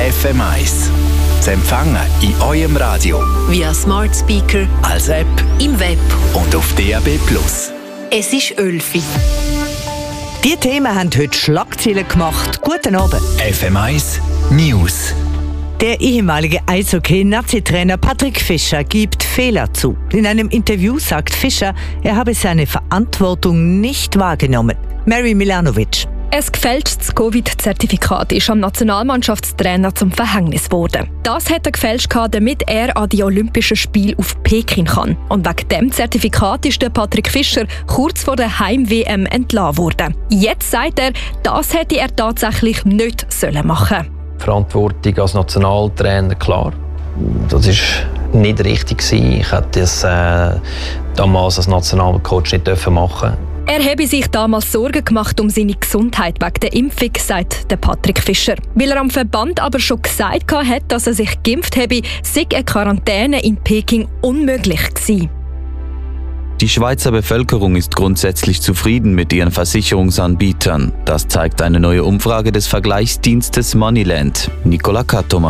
FM1. Zu empfangen in eurem Radio, via Smart Speaker, als App im Web und auf DAB+. Es ist 11 Uhr. Die Themen haben heute Schlagzeilen gemacht. Guten Abend. FM1 News. Der ehemalige Eishockey-Nazi-Trainer Patrick Fischer gibt Fehler zu. In einem Interview sagt Fischer, er habe seine Verantwortung nicht wahrgenommen. Mary Milanovic. Ein gefälschtes Covid-Zertifikat ist am Nationalmannschaftstrainer zum Verhängnis geworden. Das hat er gefälscht, damit er an die Olympischen Spiele auf Peking kann. Und wegen dem Zertifikat ist der Patrick Fischer kurz vor der Heim-WM entlassen worden. Jetzt sagt er, das hätte er tatsächlich nicht machen sollen. Verantwortung als Nationaltrainer, klar. Das war nicht richtig gewesen. Ich hätte das damals als Nationalcoach nicht machen dürfen. Er habe sich damals Sorgen gemacht um seine Gesundheit wegen der Impfung, sagt der Patrick Fischer. Weil er am Verband aber schon gesagt hat, dass er sich geimpft habe, sei eine Quarantäne in Peking unmöglich gewesen. Die Schweizer Bevölkerung ist grundsätzlich zufrieden mit ihren Versicherungsanbietern. Das zeigt eine neue Umfrage des Vergleichsdienstes Moneyland. Nicola Kattoma.